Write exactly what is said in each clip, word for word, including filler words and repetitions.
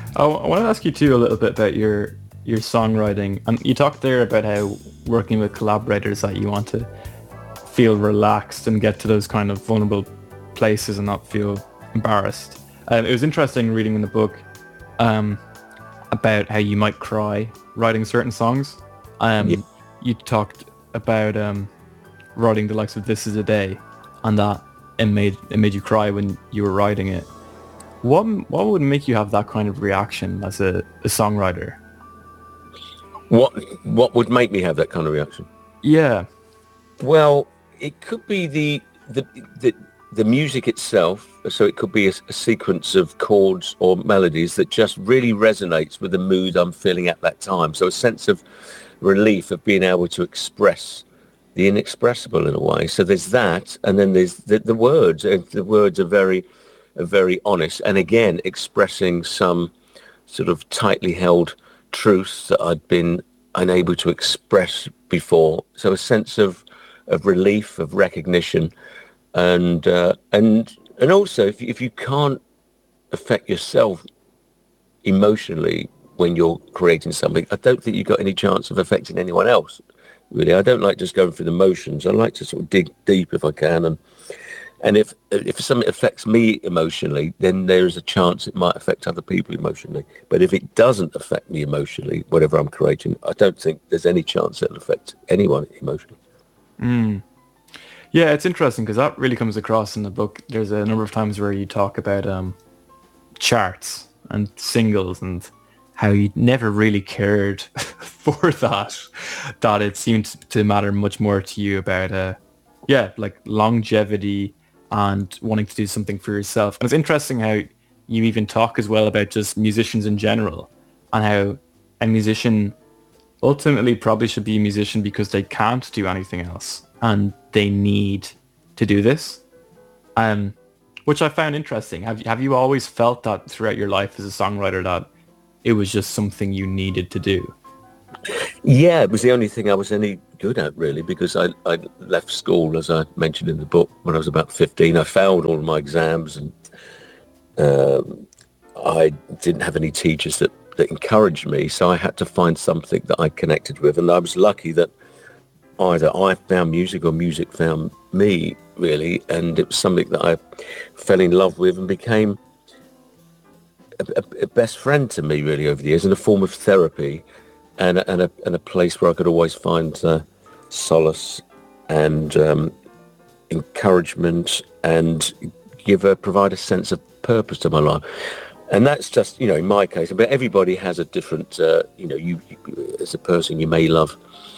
Oh, I want to ask you too a little bit about your your songwriting. And you talked there about how working with collaborators that you want to feel relaxed and get to those kind of vulnerable places and not feel embarrassed. Uh, it was interesting reading in the book um, about how you might cry writing certain songs. Yeah. Um, you talked about um, writing the likes of "This Is a Day," and that it made it made you cry when you were writing it. What what would make you have that kind of reaction as a, a songwriter? What what would make me have that kind of reaction? Yeah. Well, it could be the the the, the music itself. So it could be a, a sequence of chords or melodies that just really resonates with the mood I'm feeling at that time. So a sense of relief of being able to express the inexpressible in a way. So there's that, and then there's the, the words. Uh, The words are very, are very honest, and again expressing some sort of tightly held truths that I'd been unable to express before. So a sense of of relief, of recognition, and uh, and and also if if you can't affect yourself emotionally when you're creating something, I don't think you've got any chance of affecting anyone else. Really, I don't like just going through the motions. I like to sort of dig deep if I can, and and if if something affects me emotionally, then there is a chance it might affect other people emotionally. But if it doesn't affect me emotionally, whatever I'm creating, I don't think there's any chance it'll affect anyone emotionally. Mm. Yeah, it's interesting because that really comes across in the book. There's a number of times where you talk about um, charts and singles and how you never really cared for that. That it seemed to matter much more to you about, uh, yeah, like longevity and wanting to do something for yourself. And it's interesting how you even talk as well about just musicians in general and how a musician ultimately probably should be a musician because they can't do anything else and they need to do this. Um, which I found interesting. Have have you always felt that throughout your life as a songwriter that it was just something you needed to do? Yeah, it was the only thing I was any good at, really, because I, I left school, as I mentioned in the book, when I was about fifteen. I failed all of my exams, and um, I didn't have any teachers that, that encouraged me, so I had to find something that I connected with. And I was lucky that either I found music or music found me, really, and it was something that I fell in love with and became a, a, a best friend to me, really, over the years, in a form of therapy, and a, and a, and a place where I could always find uh, solace and um, encouragement and give a provide a sense of purpose to my life. And that's just, you know, in my case, but everybody has a different, uh, you know, you, you as a person, you may love,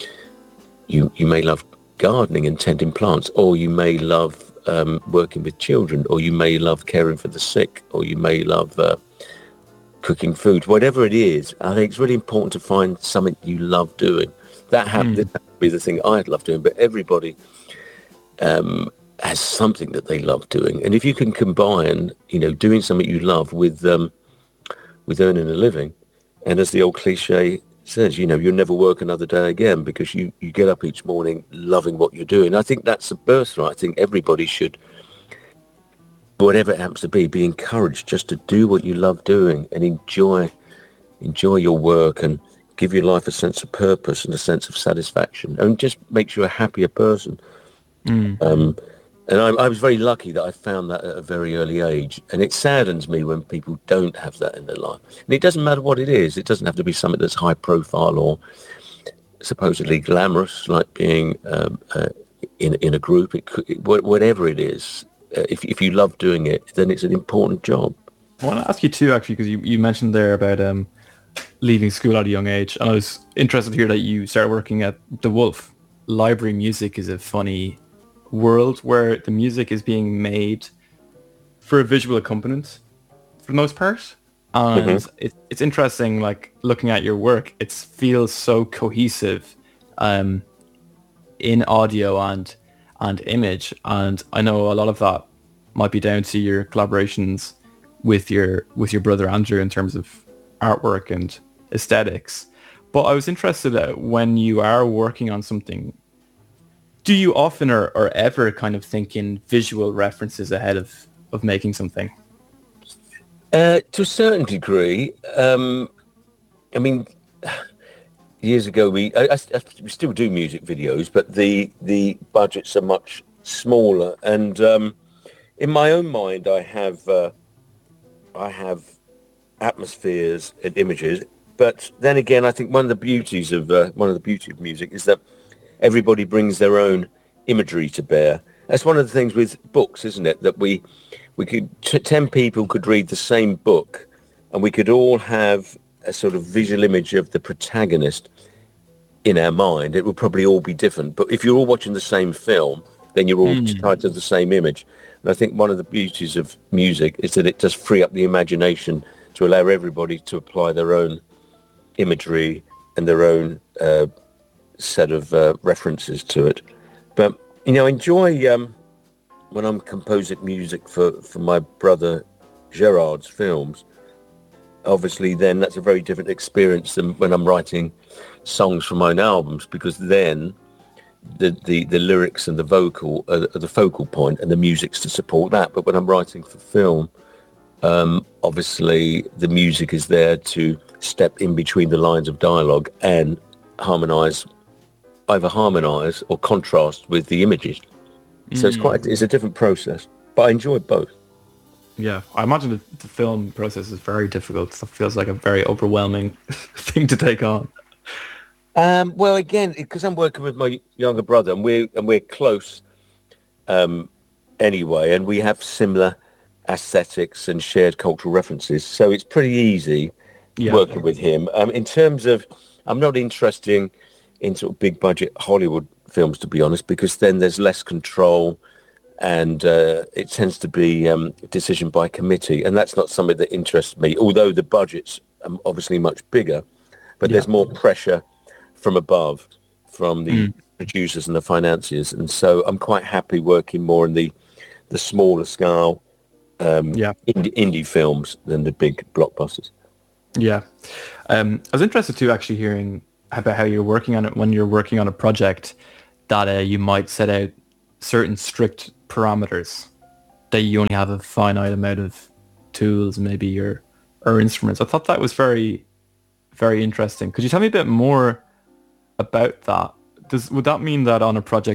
you, you may love gardening and tending plants, or you may love um, working with children, or you may love caring for the sick, or you may love uh, cooking food, whatever it is. I think it's really important to find something you love doing. That happened Mm. to be the thing I'd love doing, but everybody um, has something that they love doing. And if you can combine, you know, doing something you love with um, with earning a living, and as the old cliche says, you know, you'll never work another day again because you, you get up each morning loving what you're doing. I think that's a birthright. I think everybody should, whatever it happens to be, be encouraged just to do what you love doing and enjoy enjoy your work and give your life a sense of purpose and a sense of satisfaction and just makes you a happier person. Mm. Um, and I, I was very lucky that I found that at a very early age. And it saddens me when people don't have that in their life. And it doesn't matter what it is. It doesn't have to be something that's high profile or supposedly glamorous, like being um, uh, in in a group. It could, it, whatever it is, uh, if if you love doing it, then it's an important job. I want to ask you too, actually, because you, you mentioned there about um, leaving school at a young age, and I was interested to hear that you started working at The Wolf. Library music is a funny world where the music is being made for a visual accompaniment for the most part. Hmm. And it, it's interesting, like looking at your work, it feels so cohesive um, in audio and and image. And I know a lot of that might be down to your collaborations with your with your brother Andrew in terms of artwork and aesthetics. But I was interested uh, when you are working on something, do you often or, or ever kind of think in visual references ahead of, of making something? Uh, to a certain degree, um, I mean, years ago we I, I, I- we still do music videos, but the the budgets are much smaller. And um, in my own mind, I have uh, I have atmospheres and images. But then again, I think one of the beauties of uh, one of the beauty of music is that everybody brings their own imagery to bear. That's one of the things with books, isn't it? That we we could t- ten people could read the same book, and we could all have a sort of visual image of the protagonist in our mind. It would probably all be different. But if you're all watching the same film, then you're all Mm. tied to the same image. And I think one of the beauties of music is that it does free up the imagination to allow everybody to apply their own imagery and their own uh, set of uh, references to it. But, you know, enjoy um, when I'm composing music for, for my brother Gerard's films. Obviously, then that's a very different experience than when I'm writing songs for my own albums, because then the, the, the lyrics and the vocal are, are the focal point and the music's to support that. But when I'm writing for film, um, obviously the music is there to step in between the lines of dialogue and harmonize, either harmonize or contrast with the images. So it's quite, it's a different process, but I enjoy both. Yeah, I imagine the, the film process is very difficult. So it feels like a very overwhelming thing to take on. Um, well, again, because I'm working with my younger brother, and we're and we're close um, anyway, and we have similar aesthetics and shared cultural references, so it's pretty easy Yeah. working with him. Um, in terms of, I'm not interested in, in sort of big budget Hollywood films, to be honest, because then there's less control, and uh, it tends to be um, decision by committee, and that's not something that interests me. Although the budgets are obviously much bigger, but Yeah. there's more pressure from above, from the Mm. producers and the financiers, and so I'm quite happy working more in the the smaller scale um, Yeah. indie, indie films than the big blockbusters. Yeah. Um, I was interested too, actually hearing about how you're working on it when you're working on a project that uh, you might set out certain strict parameters that you only have a finite amount of tools, maybe or or instruments. I thought that was very, very interesting. Could you tell me a bit more about that? Does would that mean that on a project